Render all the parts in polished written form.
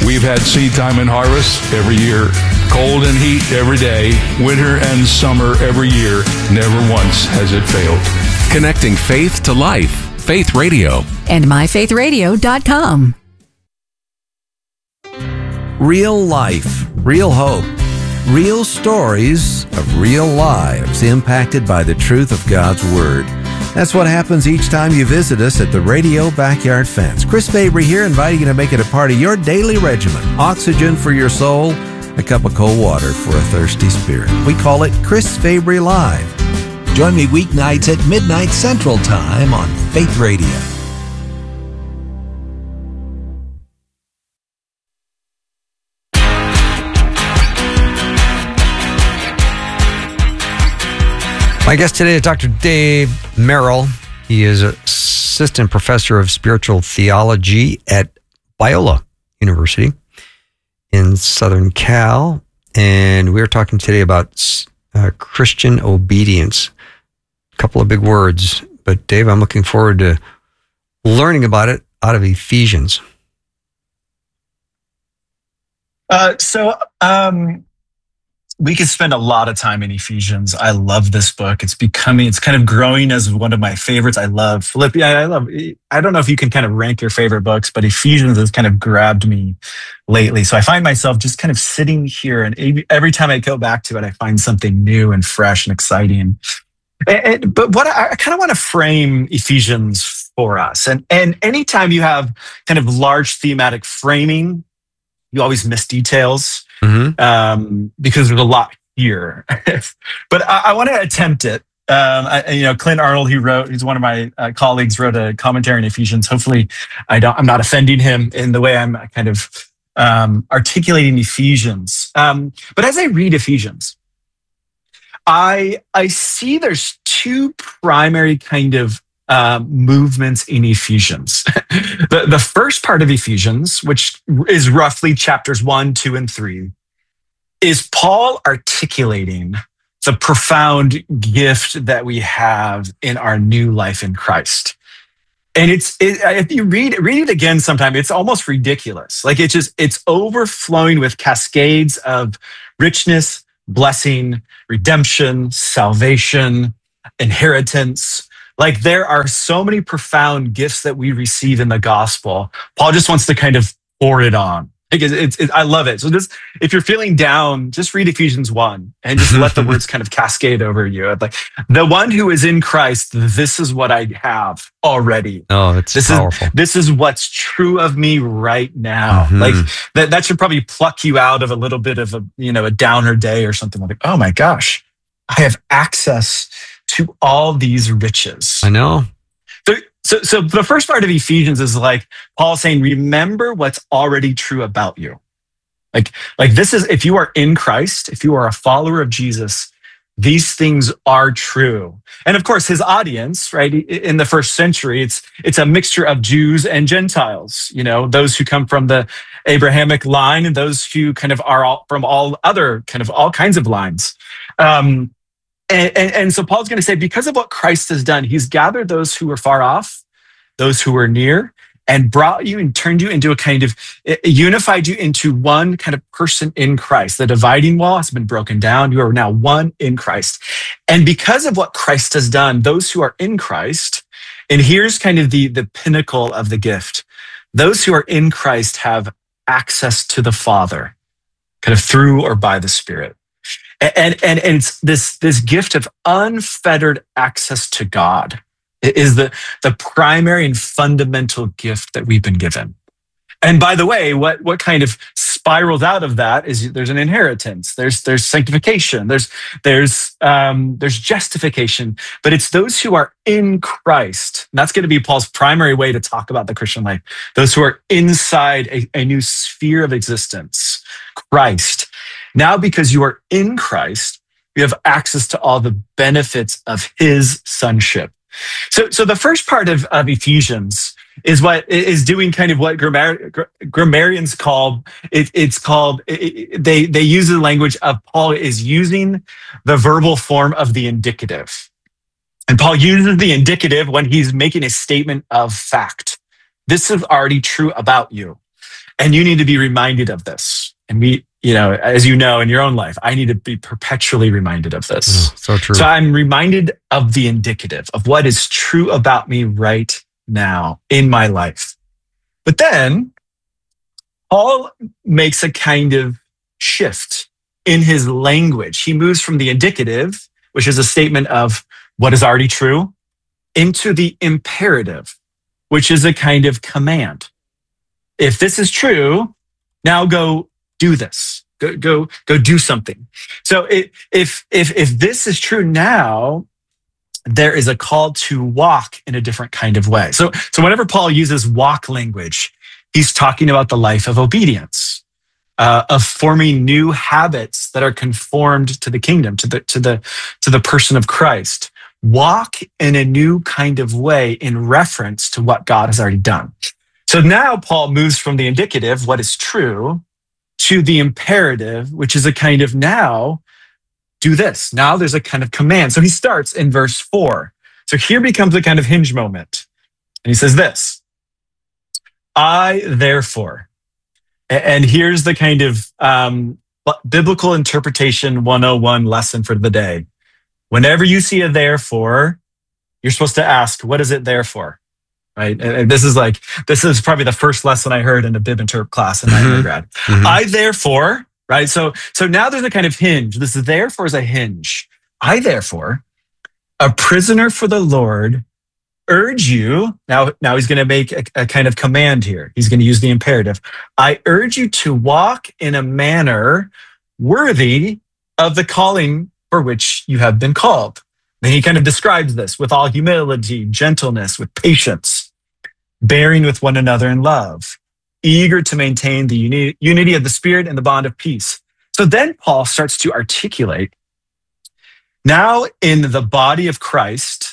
We've had seed time and harvest every year, cold and heat every day, winter and summer every year. Never once has it failed. Connecting faith to life. Faith Radio. And myfaithradio.com. Real life, real hope, real stories of real lives impacted by the truth of God's Word. That's what happens each time you visit us at the Radio Backyard Fence. Chris Fabry here, inviting you to make it a part of your daily regimen. Oxygen for your soul, a cup of cold water for a thirsty spirit. We call it Chris Fabry Live. Join me weeknights at midnight Central Time on Faith Radio. My guest today is Dr. Dave Merrill. He is assistant professor of spiritual theology at Biola University in Southern Cal. And we're talking today about Christian obedience. A couple of big words. But Dave, I'm looking forward to learning about it out of Ephesians. We could spend a lot of time in Ephesians. I love this book. It's kind of growing as one of my favorites. I love Philippians. I don't know if you can kind of rank your favorite books, but Ephesians has kind of grabbed me lately. So I find myself just kind of sitting here, and every time I go back to it, I find something new and fresh and exciting. But what I kind of want to frame Ephesians for us. And anytime you have kind of large thematic framing, you always miss details. Because there's a lot here, but I want to attempt it. Clint Arnold, he's one of my colleagues, wrote a commentary on Ephesians. Hopefully I'm not offending him in the way I'm kind of articulating Ephesians. But as I read Ephesians, I see there's two primary kind of movements in Ephesians. The first part of Ephesians, which is roughly chapters 1, 2, and 3, is Paul articulating the profound gift that we have in our new life in Christ. And if you read it again sometime, it's almost ridiculous. Like it's overflowing with cascades of richness, blessing, redemption, salvation, inheritance. Like there are so many profound gifts that we receive in the gospel. Paul just wants to kind of pour it on. I love it. So just, if you're feeling down, just read Ephesians 1 and just let the words kind of cascade over you. Like, the one who is in Christ, this is what I have already. Oh, it's powerful. This is what's true of me right now. Like that should probably pluck you out of a little bit of a downer day or something like, oh my gosh, I have access to all these riches. I know. So the first part of Ephesians is like Paul saying, remember what's already true about you. Like this is, if you are in Christ, if you are a follower of Jesus, these things are true. And of course, his audience, right, in the first century, it's a mixture of Jews and Gentiles, those who come from the Abrahamic line and those who kind of are from all kinds of lines. And so Paul's going to say, because of what Christ has done, he's gathered those who were far off, those who were near, and brought you and turned you into a kind of, unified you into one kind of person in Christ. The dividing wall has been broken down. You are now one in Christ. And because of what Christ has done, those who are in Christ, and here's kind of the pinnacle of the gift, those who are in Christ have access to the Father, kind of through or by the Spirit. And it's this gift of unfettered access to God is the primary and fundamental gift that we've been given. And by the way, what kind of spirals out of that is there's an inheritance, there's sanctification, there's justification, but it's those who are in Christ. And that's going to be Paul's primary way to talk about the Christian life. Those who are inside a new sphere of existence, Christ. Now, because you are in Christ, you have access to all the benefits of his sonship. So the first part of Ephesians is what is doing kind of what grammarians call they use the language of Paul is using the verbal form of the indicative. And Paul uses the indicative when he's making a statement of fact. This is already true about you. And you need to be reminded of this. And we, as you know, in your own life, I need to be perpetually reminded of this. So true. So I'm reminded of the indicative of what is true about me right now in my life. But then Paul makes a kind of shift in his language. He moves from the indicative, which is a statement of what is already true, into the imperative, which is a kind of command. If this is true, now go do this. Go do something. So if this is true now, there is a call to walk in a different kind of way. So whenever Paul uses walk language, he's talking about the life of obedience, of forming new habits that are conformed to the kingdom, to the person of Christ. Walk in a new kind of way in reference to what God has already done. So now Paul moves from the indicative, what is true, to the imperative, which is a kind of now, do this. Now there's a kind of command. So he starts in verse 4. So here becomes a kind of hinge moment. And he says this, I therefore, and here's the kind of biblical interpretation 101 lesson for the day. Whenever you see a therefore, you're supposed to ask, what is it there for? Right? And this is probably the first lesson I heard in a Bib Interp class in my undergrad. I therefore, right? So now there's a kind of hinge. This therefore is a hinge. I therefore, a prisoner for the Lord, urge you. Now he's going to make a kind of command here. He's going to use the imperative. I urge you to walk in a manner worthy of the calling for which you have been called. Then he kind of describes this with all humility, gentleness, with patience, bearing with one another in love, eager to maintain the unity of the Spirit and the bond of peace. So then Paul starts to articulate, now in the body of Christ,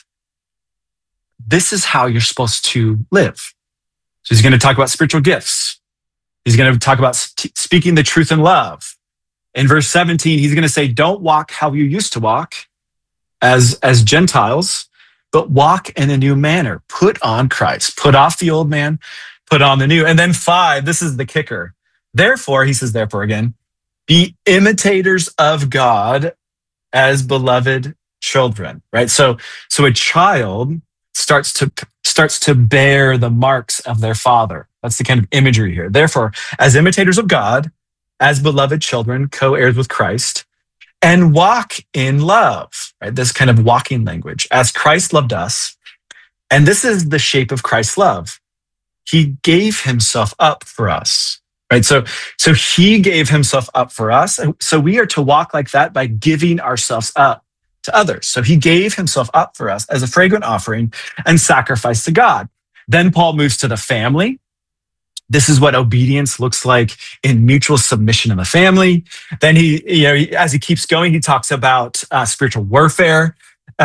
this is how you're supposed to live. So he's going to talk about spiritual gifts. He's going to talk about speaking the truth in love. In verse 17, he's going to say, don't walk how you used to walk as Gentiles, but walk in a new manner. Put on Christ. Put off the old man, put on the new. And then 5, this is the kicker. Therefore, he says, therefore again, be imitators of God as beloved children, right? So a child starts to bear the marks of their father. That's the kind of imagery here. Therefore, as imitators of God, as beloved children, co-heirs with Christ, and walk in love, right? This kind of walking language, as Christ loved us. And this is the shape of Christ's love. He gave himself up for us, right? So he gave himself up for us. And so we are to walk like that by giving ourselves up to others. So he gave himself up for us as a fragrant offering and sacrifice to God. Then Paul moves to the family. This is what obedience looks like in mutual submission in the family. Then as he keeps going, he talks about spiritual warfare.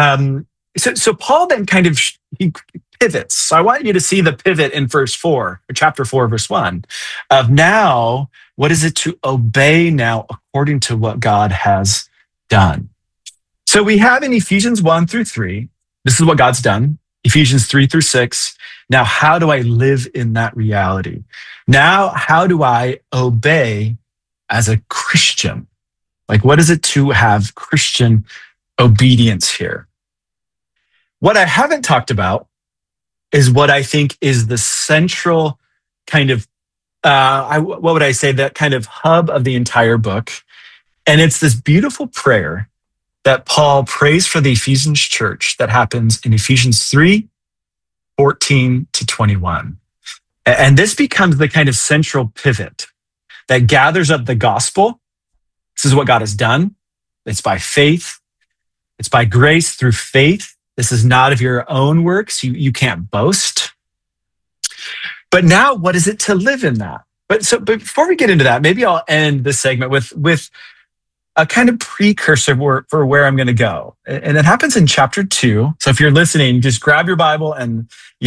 So Paul then he pivots. So I want you to see the pivot in verse 4, or chapter 4, verse 1, of now, what is it to obey now according to what God has done? So we have in Ephesians 1 through 3, this is what God's done. Ephesians 3 through 6. Now, how do I live in that reality? Now, how do I obey as a Christian? Like, what is it to have Christian obedience here? What I haven't talked about is what I think is the central kind of, what would I say, that kind of hub of the entire book. And it's this beautiful prayer that Paul prays for the Ephesians church that happens in Ephesians 3, 14 to 21. And this becomes the kind of central pivot that gathers up the gospel. This is what God has done. It's by faith. It's by grace through faith. This is not of your own works. You can't boast. But now, what is it to live in that? But before we get into that, maybe I'll end this segment with a kind of precursor for where I'm going to go. And it happens in chapter 2. So if you're listening, just grab your Bible and,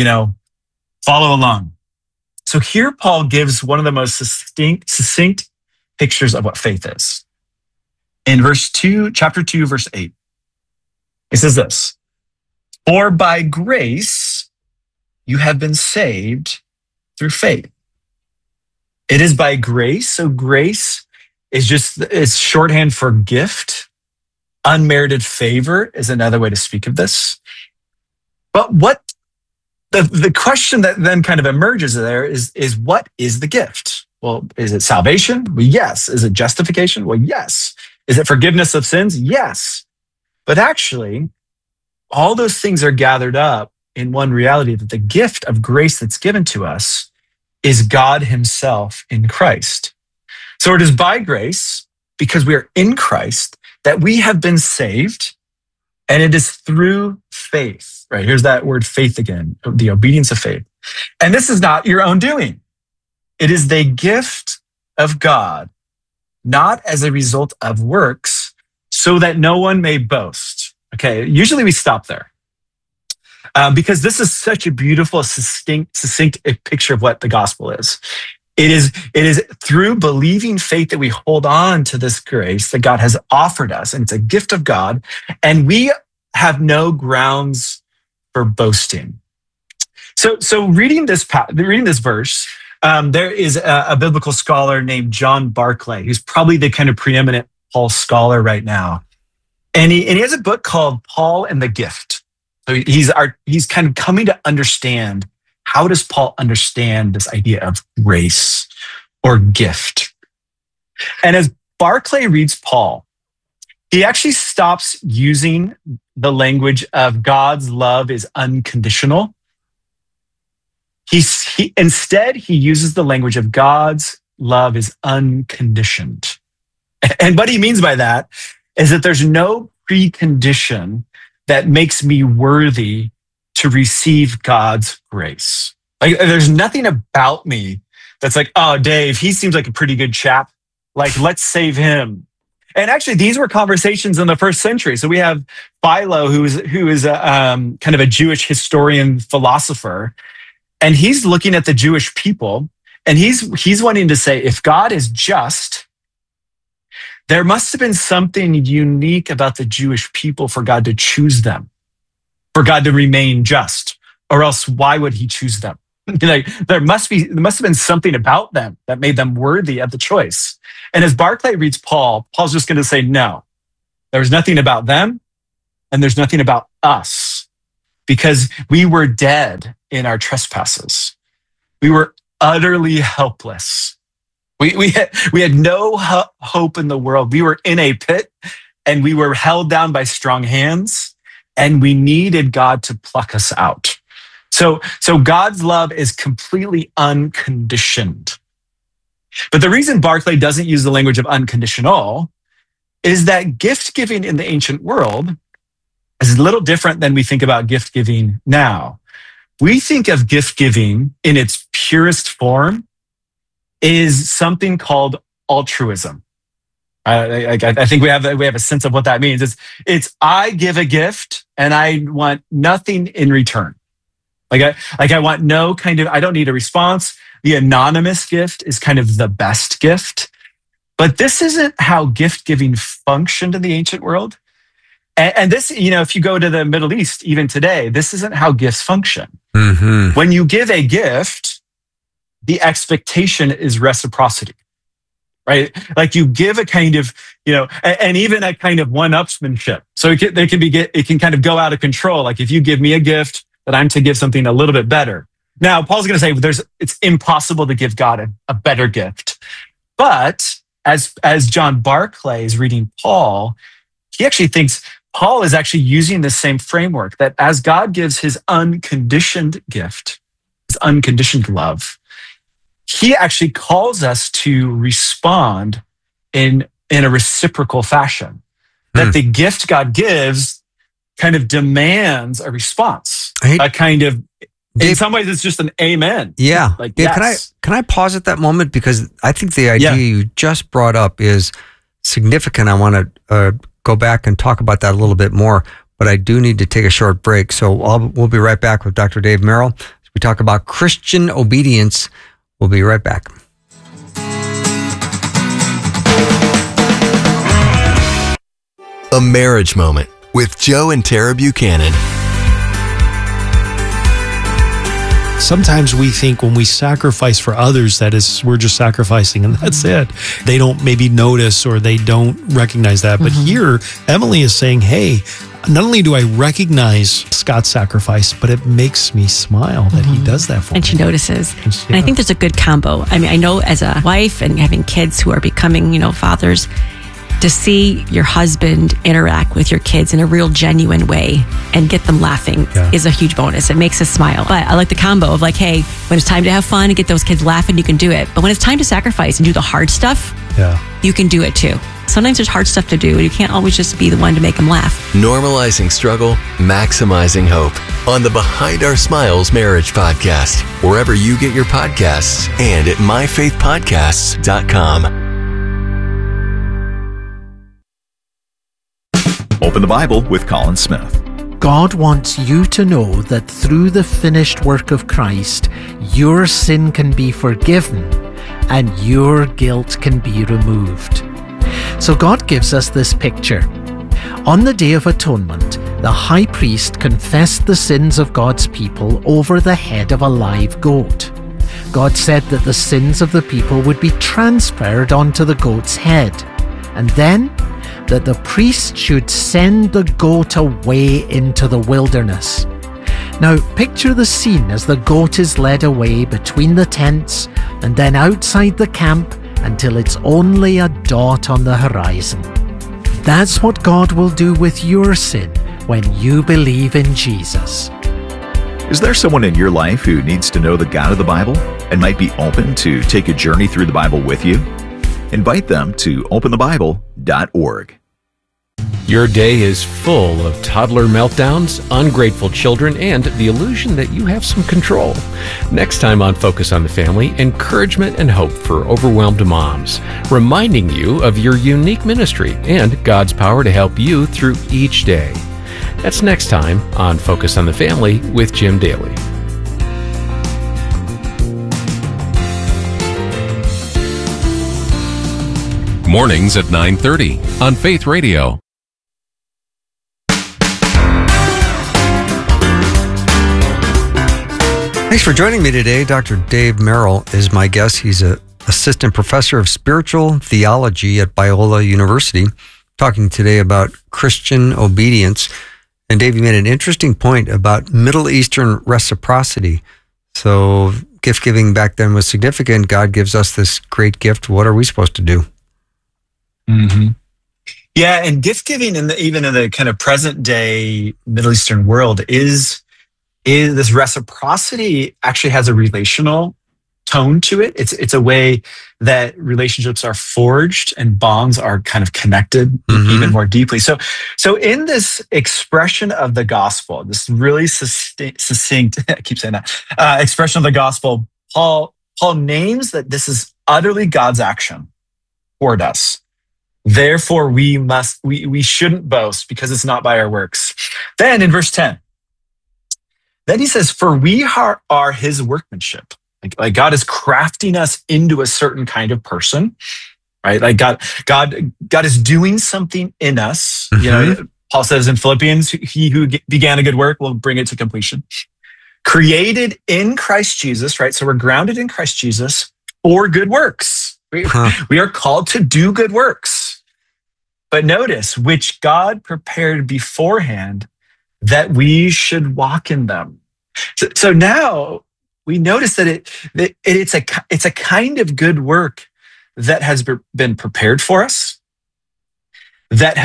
follow along. So here Paul gives one of the most succinct pictures of what faith is. In chapter 2, verse 8, it says this, for by grace you have been saved through faith. It is by grace. So grace is it's shorthand for gift. Unmerited favor is another way to speak of this. But what the question that then kind of emerges there is what is the gift? Well, is it salvation? Well, yes. Is it justification? Well, yes. Is it forgiveness of sins? Yes. But actually, all those things are gathered up in one reality, that the gift of grace that's given to us is God himself in Christ. So it is by grace, because we are in Christ, that we have been saved, and it is through faith, right? Here's that word faith again, the obedience of faith. And this is not your own doing. It is the gift of God, not as a result of works, so that no one may boast. Okay, usually we stop there. Because this is such a beautiful, succinct picture of what the gospel is. It is through believing faith that we hold on to this grace that God has offered us, and it's a gift of God, and we have no grounds for boasting. So reading this verse, there is a biblical scholar named John Barclay, who's probably the kind of preeminent Paul scholar right now, and he has a book called Paul and the Gift. So he's kind of coming to understand, how does Paul understand this idea of grace or gift? And as Barclay reads Paul, he actually stops using the language of God's love is unconditional. Instead, he uses the language of God's love is unconditioned. And what he means by that is that there's no precondition that makes me worthy to receive God's grace. Like, there's nothing about me that's like, oh, Dave, he seems like a pretty good chap. Like, let's save him. And actually, these were conversations in the first century. So we have Philo, who is a, kind of a Jewish historian philosopher, and he's looking at the Jewish people, and he's wanting to say, if God is just, there must have been something unique about the Jewish people for God to choose them, for God to remain just, or else why would he choose them? Like, there must have been something about them that made them worthy of the choice. And as Barclay reads Paul's just going to say, no, there's nothing about them, and there's nothing about us, because we were dead in our trespasses. We were utterly helpless. We had no hope in the world. We were in a pit, and we were held down by strong hands, and we needed God to pluck us out. So God's love is completely unconditioned. But the reason Barclay doesn't use the language of unconditional is that gift giving in the ancient world is a little different than we think about gift giving now. We think of gift giving in its purest form is something called altruism. I think we have a sense of what that means. It's I give a gift and I want nothing in return. I want no kind of, I don't need a response. The anonymous gift is kind of the best gift. But this isn't how gift giving functioned in the ancient world. And this, if you go to the Middle East, even today, this isn't how gifts function. Mm-hmm. When you give a gift, the expectation is reciprocity, right? Like you give a kind of, and even a kind of one-upsmanship. So it can kind of go out of control. Like if you give me a gift, that I'm to give something a little bit better. Now, Paul's going to say it's impossible to give God a better gift. But as John Barclay is reading Paul, he actually thinks Paul is actually using the same framework, that as God gives his unconditioned gift, his unconditioned love, he actually calls us to respond in a reciprocal fashion. That the gift God gives kind of demands a response. In some ways, it's just an amen. Yeah. Like, Dave, yes. Can I pause at that moment? Because I think the idea you just brought up is significant. I want to go back and talk about that a little bit more, but I do need to take a short break. So we'll be right back with Dr. Dave Merrill as we talk about Christian obedience. We'll be right back. A Marriage Moment with Joe and Tara Buchanan. Sometimes we think when we sacrifice for others that we're just sacrificing and that's it. They don't maybe notice or they don't recognize that. But here, Emily is saying, hey, not only do I recognize Scott's sacrifice, but it makes me smile that he does that for me. And she notices. Yeah. And I think there's a good combo. I mean, I know as a wife and having kids who are becoming, fathers, to see your husband interact with your kids in a real genuine way and get them laughing is a huge bonus. It makes us smile. But I like the combo of like, hey, when it's time to have fun and get those kids laughing, you can do it. But when it's time to sacrifice and do the hard stuff, you can do it too. Sometimes there's hard stuff to do. You can't always just be the one to make them laugh. Normalizing struggle, maximizing hope. On the Behind Our Smiles Marriage Podcast, wherever you get your podcasts and at myfaithpodcasts.com. Open the Bible with Colin Smith. God wants you to know that through the finished work of Christ, your sin can be forgiven and your guilt can be removed. So God gives us this picture. On the Day of Atonement, the high priest confessed the sins of God's people over the head of a live goat. God said that the sins of the people would be transferred onto the goat's head, and then that the priest should send the goat away into the wilderness. Now, picture the scene as the goat is led away between the tents and then outside the camp until it's only a dot on the horizon. That's what God will do with your sin when you believe in Jesus. Is there someone in your life who needs to know the God of the Bible and might be open to take a journey through the Bible with you? Invite them to openthebible.org. Your day is full of toddler meltdowns, ungrateful children, and the illusion that you have some control. Next time on Focus on the Family, encouragement and hope for overwhelmed moms, reminding you of your unique ministry and God's power to help you through each day. That's next time on Focus on the Family with Jim Daly. Mornings at 9:30 on Faith Radio. Thanks for joining me today. Dr. Dave Merrill is my guest. He's an assistant professor of spiritual theology at Biola University, talking today about Christian obedience. And Dave, you made an interesting point about Middle Eastern reciprocity. So gift giving back then was significant. God gives us this great gift. What are we supposed to do? Yeah, and gift giving even in the kind of present day Middle Eastern world is this reciprocity actually has a relational tone to it. It's a way that relationships are forged and bonds are kind of connected even more deeply. So in this expression of the gospel, this really succinct I keep saying that, expression of the gospel, Paul names that this is utterly God's action toward us. Therefore, we shouldn't boast because it's not by our works. Then in verse 10, then he says, for we are his workmanship. Like God is crafting us into a certain kind of person, right? Like God is doing something in us. You know, Paul says in Philippians, he who began a good work will bring it to completion. Created in Christ Jesus, right? So we're grounded in Christ Jesus for good works. We are called to do good works. But notice, which God prepared beforehand that we should walk in them. So now we notice that it's a kind of good work that has been prepared for us, that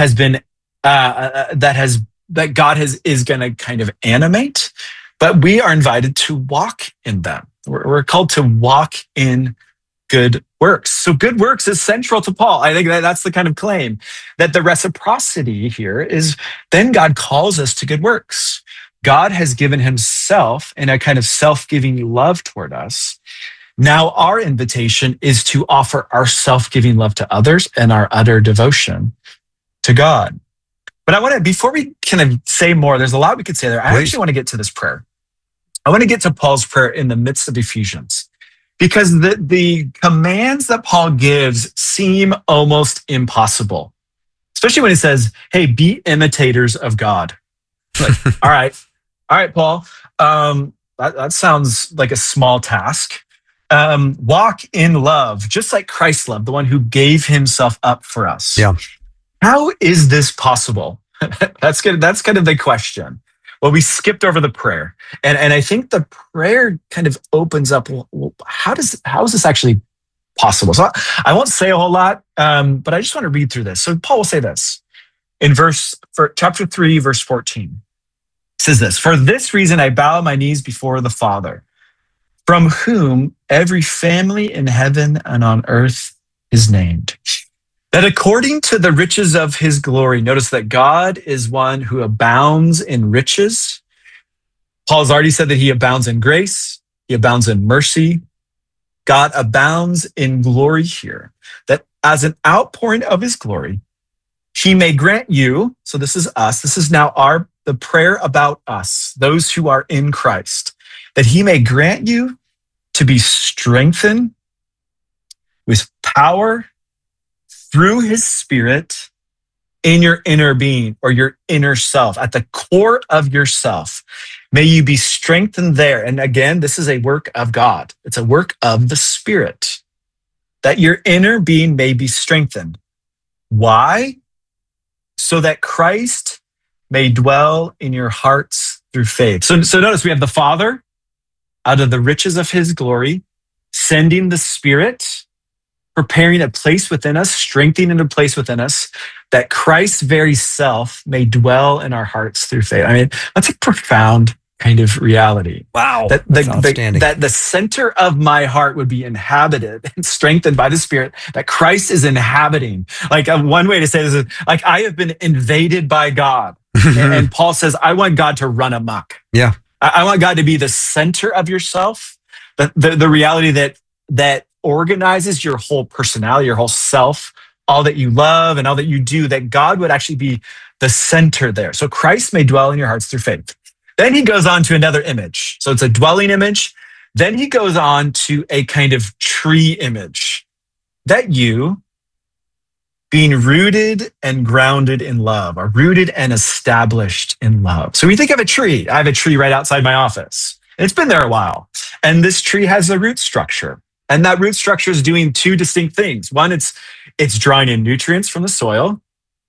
God is going to kind of animate, but we are invited to walk in them. We're called to walk in good works. So good works is central to Paul. I think that's the kind of claim that the reciprocity here is then God calls us to good works. God has given himself in a kind of self-giving love toward us. Now our invitation is to offer our self-giving love to others and our utter devotion to God. But I want to, before we kind of say more, there's a lot we could say there. I actually want to get to this prayer. I want to get to Paul's prayer in the midst of Ephesians. Because the commands that Paul gives seem almost impossible, especially when he says, hey, be imitators of God. Like, all right, Paul, that sounds like a small task. Walk in love, just like Christ loved, the one who gave himself up for us. Yeah. How is this possible? That's kind of the question. Well, we skipped over the prayer. And I think the prayer kind of opens up, well, how is this actually possible? So I won't say a whole lot, but I just want to read through this. So Paul will say this in chapter 3, verse 14. It says this, "For this reason I bow my knees before the Father, from whom every family in heaven and on earth is named, that according to the riches of his glory," notice that God is one who abounds in riches. Paul's already said that he abounds in grace, he abounds in mercy. God abounds in glory here, that as an outpouring of his glory, he may grant you, so this is us, this is now the prayer about us, those who are in Christ, that he may grant you to be strengthened with power through his Spirit in your inner being or your inner self, at the core of yourself. May you be strengthened there. And again, this is a work of God. It's a work of the Spirit, that your inner being may be strengthened. Why? So that Christ may dwell in your hearts through faith. So notice we have the Father, out of the riches of his glory, sending the Spirit, preparing a place within us, strengthening a place within us, that Christ's very self may dwell in our hearts through faith. I mean, that's a profound kind of reality. Wow. That's outstanding. That the center of my heart would be inhabited and strengthened by the Spirit, that Christ is inhabiting. Like one way to say this is, like, I have been invaded by God. And Paul says, I want God to run amok. Yeah. I want God to be the center of yourself, the reality that organizes your whole personality, your whole self, all that you love and all that you do, that God would actually be the center there. So Christ may dwell in your hearts through faith. Then he goes on to another image. So it's a dwelling image. Then he goes on to a kind of tree image, that you, being rooted and grounded in love, are rooted and established in love. So we think of a tree. I have a tree right outside my office. It's been there a while. And this tree has a root structure. And that root structure is doing two distinct things. One, it's drawing in nutrients from the soil,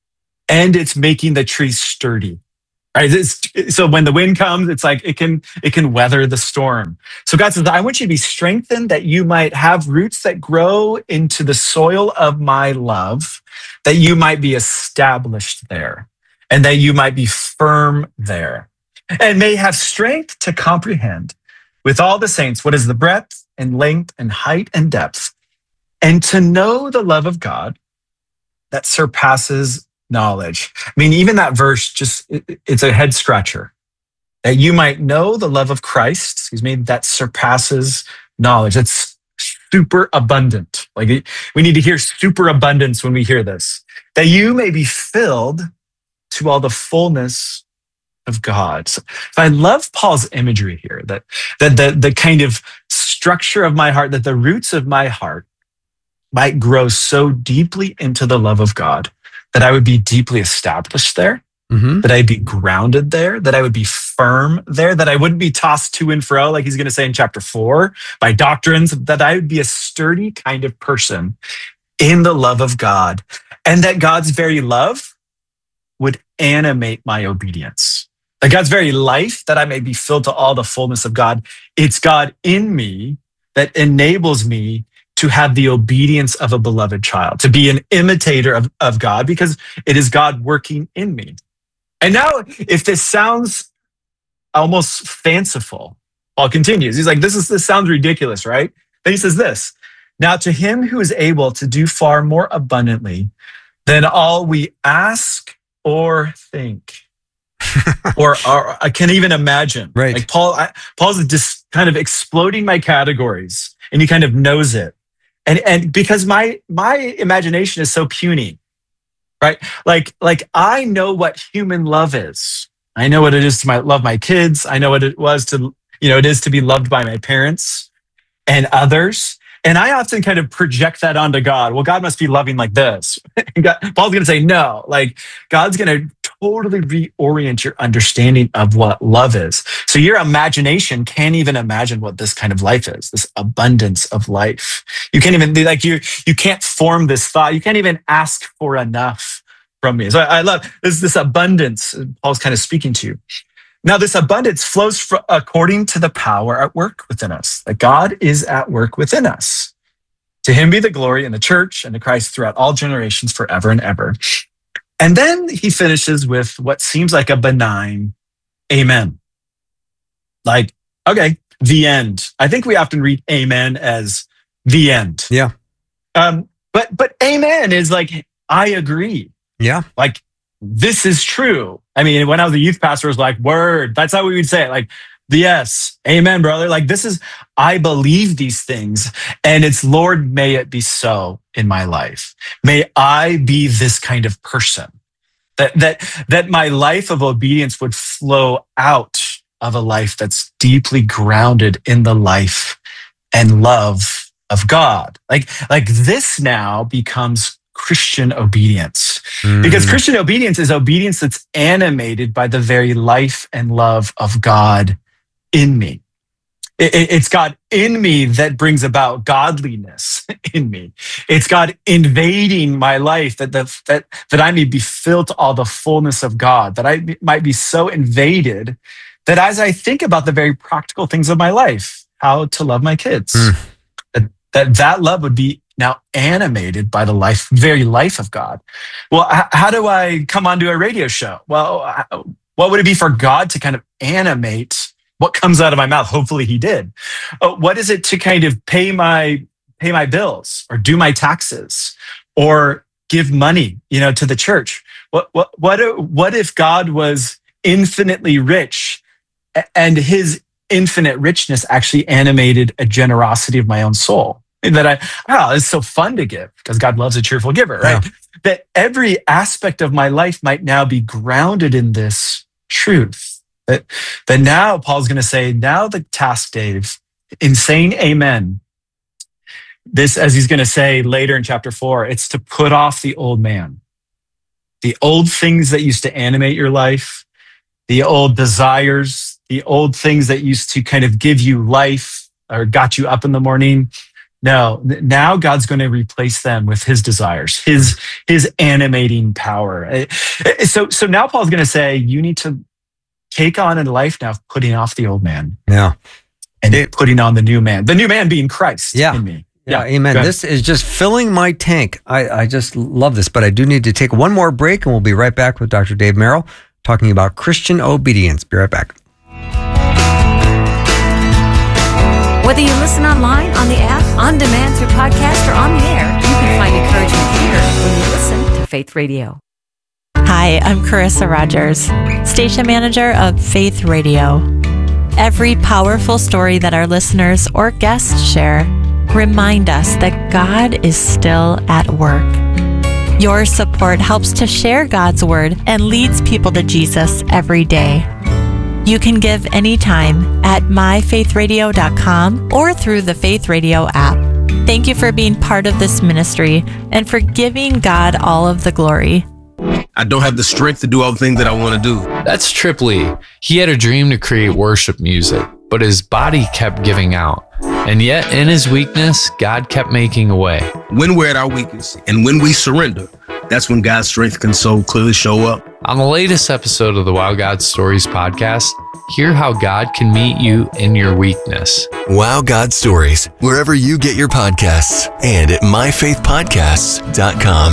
and it's making the tree sturdy. Right? So when the wind comes, it's like it can weather the storm. So God says, I want you to be strengthened, that you might have roots that grow into the soil of my love, that you might be established there, and that you might be firm there, and may have strength to comprehend with all the saints what is the breadth and length and height and depth, and to know the love of God that surpasses knowledge. I mean, even that verse, it's a head scratcher. That you might know the love of Christ, that surpasses knowledge. That's super abundant. Like, we need to hear super abundance when we hear this. That you may be filled to all the fullness of God. So I love Paul's imagery here, that the kind of structure of my heart, that the roots of my heart might grow so deeply into the love of God, that I would be deeply established there, that I'd be grounded there, that I would be firm there, that I wouldn't be tossed to and fro, like he's going to say in chapter 4, by doctrines, that I would be a sturdy kind of person in the love of God, and that God's very love would animate my obedience. That God's very life, that I may be filled to all the fullness of God. It's God in me that enables me to have the obedience of a beloved child, to be an imitator of God, because it is God working in me. And now, if this sounds almost fanciful, Paul continues. He's like, this sounds ridiculous, right? Then he says this, now to him who is able to do far more abundantly than all we ask or think, or I can't even imagine. Right. Like Paul's just kind of exploding my categories, and he kind of knows it. And because my imagination is so puny, right? Like I know what human love is. I know what it is to love my kids. I know what it is to be loved by my parents and others. And I often kind of project that onto God. Well, God must be loving like this. Paul's going to say, no, like God's going to totally reorient your understanding of what love is. So your imagination can't even imagine what this kind of life is, this abundance of life. You can't even you can't form this thought. You can't even ask for enough from me. So I love this abundance Paul's kind of speaking to you. Now, this abundance flows according to the power at work within us. That God is at work within us. To him be the glory in the church and to Christ throughout all generations forever and ever. And then he finishes with what seems like a benign amen. Like, okay, the end. I think we often read amen as the end. Yeah. But amen is like, I agree. Yeah. Like, this is true. I mean, when I was a youth pastor, it was like, word. That's how we would say it. Like, yes, amen, brother. Like, this is, I believe these things. And it's, Lord, may it be so in my life. May I be this kind of person. That my life of obedience would flow out of a life that's deeply grounded in the life and love of God. Like this now becomes Christian obedience. Because Christian obedience is obedience that's animated by the very life and love of God in me. It's God in me that brings about godliness in me. It's God invading my life that I may be filled to all the fullness of God, that I might be so invaded that as I think about the very practical things of my life, how to love my kids, that love would be now animated by the very life of God. Well, how do I come onto a radio show? Well, what would it be for God to kind of animate what comes out of my mouth? Hopefully he did. What is it to kind of pay my bills or do my taxes or give money, to the church? What if God was infinitely rich and his infinite richness actually animated a generosity of my own soul? That it's so fun to give because God loves a cheerful giver, right? Yeah. That every aspect of my life might now be grounded in this truth. That now Paul's going to say, now the task, Dave, in saying amen, this, as he's going to say later in chapter 4, it's to put off the old man. The old things that used to animate your life, the old desires, the old things that used to kind of give you life or got you up in the morning. No, now God's going to replace them with his desires, his animating power. So now Paul's going to say, you need to take on in life now, putting off the old man. Yeah. And putting on the new man being Christ in me. Yeah, amen. This is just filling my tank. I just love this, but I do need to take one more break and we'll be right back with Dr. Dave Merrill talking about Christian obedience. Be right back. Whether you listen online, on the app, on demand through podcast, or on the air, you can find encouragement here when you listen to Faith Radio. Hi, I'm Carissa Rogers, station manager of Faith Radio. Every powerful story that our listeners or guests share remind us that God is still at work. Your support helps to share God's word and leads people to Jesus every day. You can give anytime at myfaithradio.com or through the Faith Radio app. Thank you for being part of this ministry and for giving God all of the glory. I don't have the strength to do all the things that I want to do. That's Trip Lee. He had a dream to create worship music, but his body kept giving out. And yet, in his weakness, God kept making a way. When we're at our weakness and when we surrender, that's when God's strength can so clearly show up. On the latest episode of the Wow God Stories podcast, hear how God can meet you in your weakness. Wow God Stories, wherever you get your podcasts and at myfaithpodcasts.com.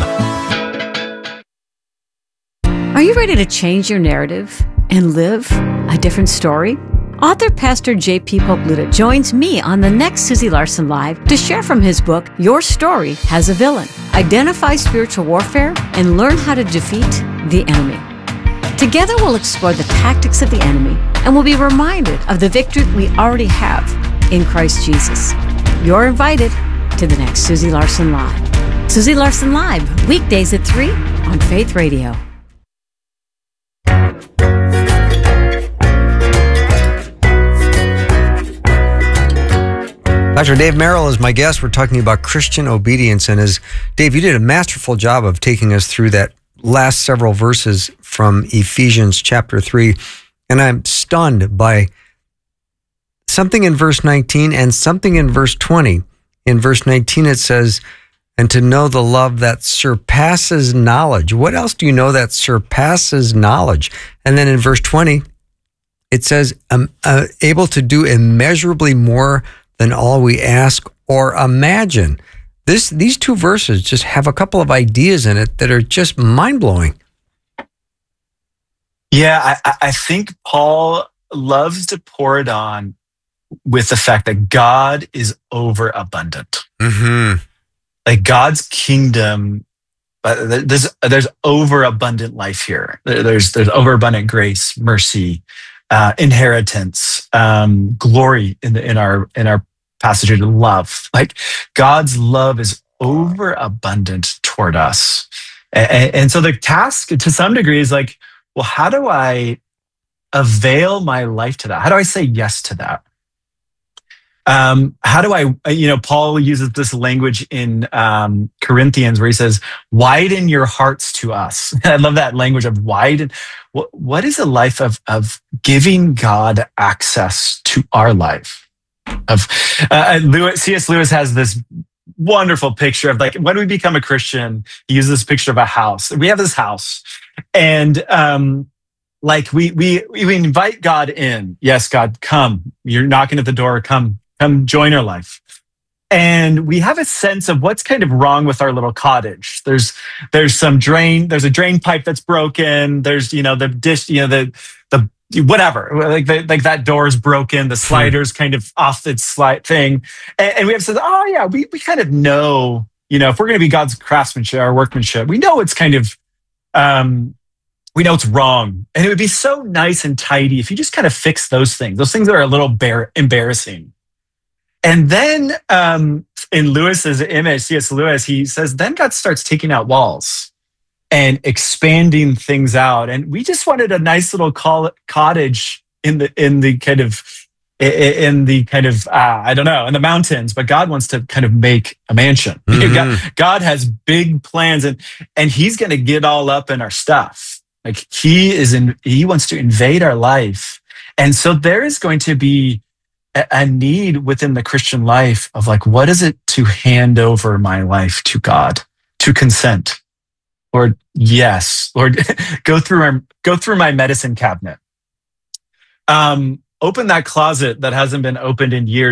Are you ready to change your narrative and live a different story? Author Pastor J.P. Popluda joins me on the next Susie Larson Live to share from his book, Your Story Has a Villain. Identify spiritual warfare and learn how to defeat the enemy. Together we'll explore the tactics of the enemy and we'll be reminded of the victory we already have in Christ Jesus. You're invited to the next Susie Larson Live. Susie Larson Live, weekdays at 3 on Faith Radio. Dr. Dave Merrill is my guest. We're talking about Christian obedience. And as Dave, you did a masterful job of taking us through that last several verses from Ephesians chapter 3, and I'm stunned by something in verse 19 and something in verse 20. In verse 19, it says, and to know the love that surpasses knowledge. What else do you know that surpasses knowledge? And then in verse 20, it says, able to do immeasurably more than all we ask or imagine. These two verses just have a couple of ideas in it that are just mind-blowing. Yeah, I think Paul loves to pour it on with the fact that God is overabundant. Mm-hmm. Like God's kingdom, there's overabundant life here. There's overabundant grace, mercy, inheritance, glory in our passage of love. Like God's love is overabundant toward us. And so the task to some degree is like, well, how do I avail my life to that? How do I say yes to that? How do I, Paul uses this language in Corinthians where he says, widen your hearts to us. I love that language of widen. What is a life of giving God access to our life? C.S. Lewis has this wonderful picture of like, when we become a Christian, he uses this picture of a house. We have this house and, like we invite God in. Yes, God, come. You're knocking at the door. Come join our life. And we have a sense of what's kind of wrong with our little cottage. There's a drain pipe that's broken. There's, the dish, the whatever, like that door is broken. The slider's kind of off its slide thing. And we have said, oh yeah, we kind of know, if we're going to be God's craftsmanship, our workmanship, we know it's kind of, we know it's wrong. And it would be so nice and tidy if you just kind of fix those things that are a little embarrassing. And then in Lewis's image, C.S. Lewis, he says, then God starts taking out walls and expanding things out. And we just wanted a nice little cottage in the mountains, but God wants to kind of make a mansion. Mm-hmm. God has big plans and he's going to get all up in our stuff. Like he wants to invade our life. And so there is going to be a need within the Christian life of like, what is it to hand over my life to God, to consent? Lord, yes. Lord, go through my medicine cabinet. Open that closet that hasn't been opened in years.